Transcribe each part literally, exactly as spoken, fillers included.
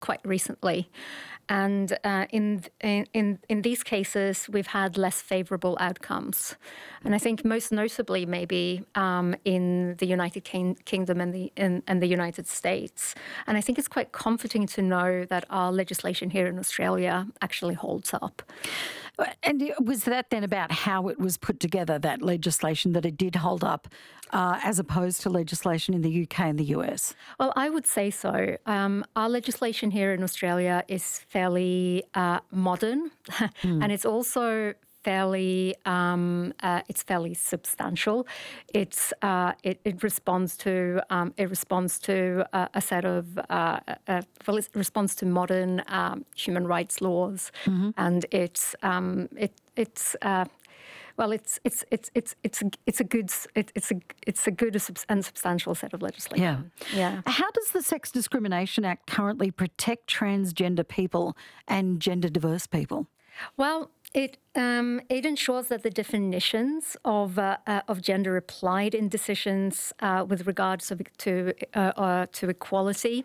quite recently. And uh, in, in in these cases, we've had less favourable outcomes. And I think most notably maybe um, in the United King- Kingdom and the, in, and the United States. And I think it's quite comforting to know that our legislation here in Australia actually holds up. And was that then about how it was put together, that legislation, that it did hold up, uh, as opposed to legislation in the U K and the U S? Well, I would say so. Um, our legislation here in Australia is fairly uh, modern, mm. and it's also fairly um, uh, it's fairly substantial. It's uh, it, it responds to um, it responds to uh, a set of uh, uh, well, it responds to modern um, human rights laws, mm-hmm. and it's um, it it's. Uh, Well, it's it's it's it's it's a, it's a good it, it's a it's a good and substantial set of legislation. Yeah, yeah. How does the Sex Discrimination Act currently protect transgender people and gender diverse people? Well, it um, it ensures that the definitions of uh, uh, of gender applied in decisions uh, with regards to to, uh, uh, to equality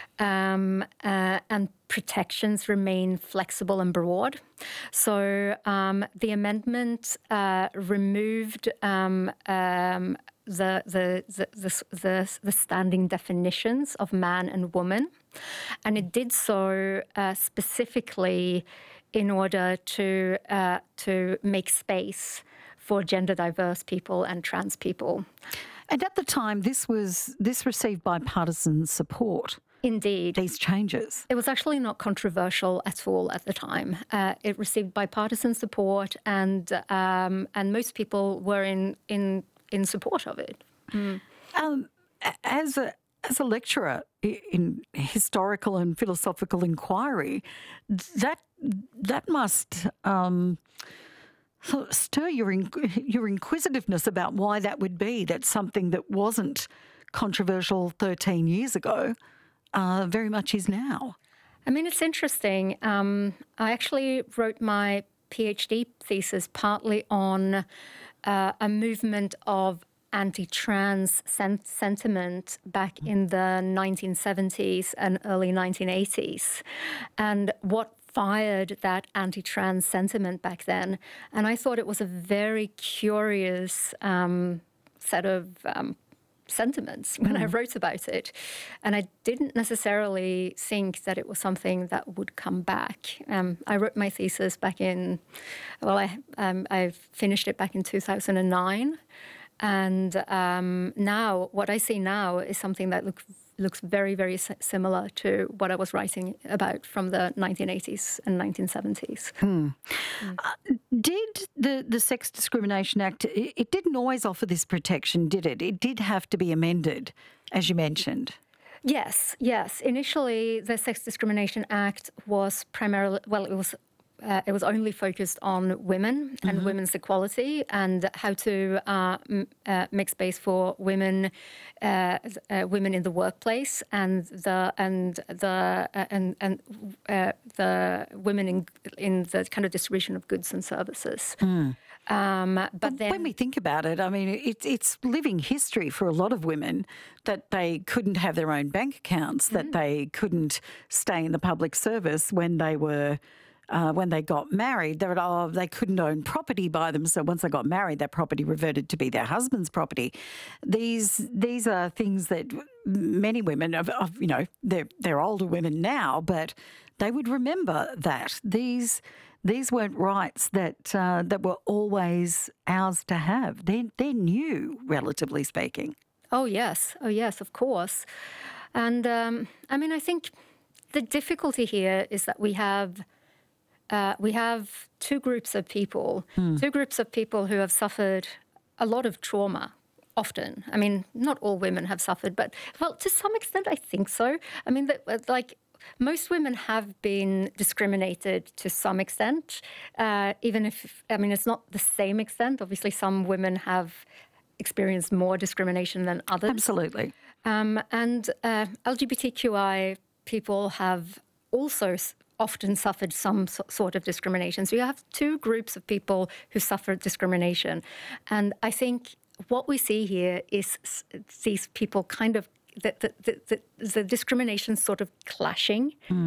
um, uh, and protections remain flexible and broad. So um, the amendment uh, removed um, um, the, the, the the the the standing definitions of man and woman, and it did so uh, specifically in order to uh, to make space for gender diverse people and trans people. And at the time, this was this received bipartisan support. Indeed. These changes. It was actually not controversial at all at the time. Uh, it received bipartisan support, and um, and most people were in in, in support of it. Mm. Um, as a as a lecturer in historical and philosophical inquiry, that that must um, stir your your inquisitiveness about why that would be. That something that wasn't controversial thirteen years ago uh, very much is now. I mean, it's interesting. Um, I actually wrote my PhD thesis partly on uh, a movement of anti-trans sen- sentiment back in the nineteen seventies and early nineteen eighties, and what fired that anti-trans sentiment back then. And I thought it was a very curious um, set of um, sentiments when mm. I wrote about it. And I didn't necessarily think that it was something that would come back. Um, I wrote my thesis back in, well, I um, I finished it back in two thousand nine. And um, now, what I see now is something that look, looks very, very similar to what I was writing about from the nineteen eighties and nineteen seventies. Hmm. Mm. Uh, did the, the Sex Discrimination Act, it, it didn't always offer this protection, did it? It did have to be amended, as you mentioned. Yes, yes. Initially, the Sex Discrimination Act was primarily, well, it was Uh, it was only focused on women and mm-hmm. women's equality and how to uh, m- uh, make space for women, uh, uh, women in the workplace, and the and the uh, and and uh, the women in in the kind of distribution of goods and services. Mm. Um, but well, then, when we think about it, I mean, it's it's living history for a lot of women that they couldn't have their own bank accounts, mm-hmm. that they couldn't stay in the public service when they were. Uh, when they got married, they were, oh, they couldn't own property by them. So once they got married, that property reverted to be their husband's property. These these are things that many women, of, of, you know, they're they're older women now, but they would remember that these these weren't rights that uh, that were always ours to have. They're they're new, relatively speaking. Oh yes, oh yes, of course. And um, I mean, I think the difficulty here is that we have. Uh, we have two groups of people, hmm. two groups of people who have suffered a lot of trauma, often. I mean, not all women have suffered, but, well, to some extent, I think so. I mean, the, like, most women have been discriminated to some extent, uh, even if, I mean, it's not the same extent. Obviously, some women have experienced more discrimination than others. Absolutely. Um, and uh, L G B T Q I people have also often suffered some sort of discrimination. So you have two groups of people who suffered discrimination. And I think what we see here is these people kind of the the, the, the, the discrimination sort of clashing.